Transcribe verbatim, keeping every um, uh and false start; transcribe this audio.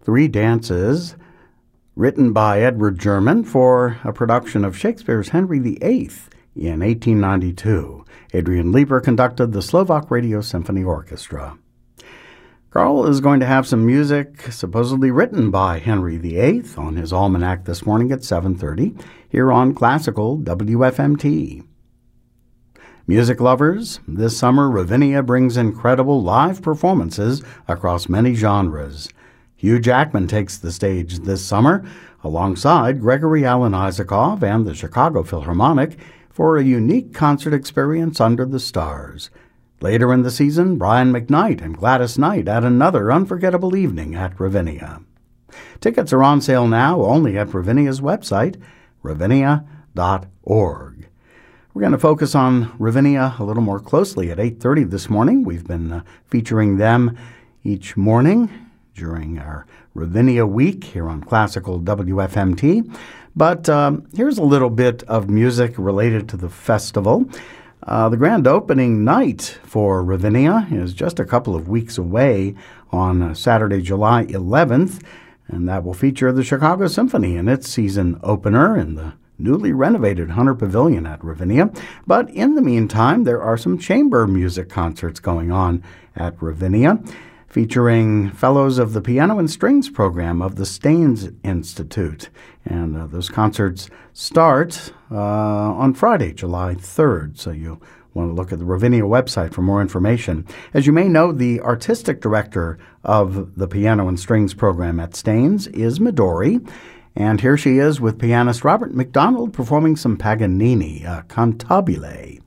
Three Dances, written by Edward German for a production of Shakespeare's Henry the Eighth in eighteen ninety-two. Adrian Lieber conducted the Slovak Radio Symphony Orchestra. Carl is going to have some music supposedly written by Henry the Eighth on his almanac this morning at seven thirty here on Classical W F M T. Music lovers, this summer Ravinia brings incredible live performances across many genres. Hugh Jackman takes the stage this summer alongside Gregory Alan Isakov and the Chicago Philharmonic for a unique concert experience under the stars. Later in the season, Brian McKnight and Gladys Knight add another unforgettable evening at Ravinia. Tickets are on sale now only at Ravinia's website, ravinia dot org. We're going to focus on Ravinia a little more closely at eight thirty this morning. We've been uh, featuring them each morning during our Ravinia week here on Classical W F M T. But um, here's a little bit of music related to the festival. Uh, the grand opening night for Ravinia is just a couple of weeks away on uh, Saturday, July eleventh, and that will feature the Chicago Symphony in its season opener in the newly renovated Hunter Pavilion at Ravinia. But in the meantime, there are some chamber music concerts going on at Ravinia, featuring fellows of the Piano and Strings program of the Staines Institute. And uh, those concerts start uh, on Friday, July third, so you'll want to look at the Ravinia website for more information. As you may know, the artistic director of the Piano and Strings program at Staines is Midori, and here she is with pianist Robert McDonald performing some Paganini, uh, Cantabile.